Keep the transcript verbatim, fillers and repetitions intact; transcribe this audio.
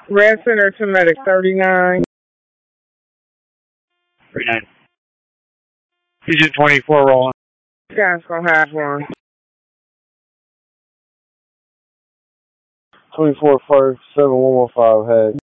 Red Center to Medic thirty-nine. thirty-nine. Vision twenty-four rolling. Guys gonna have one. twenty-four first, seven one one five head.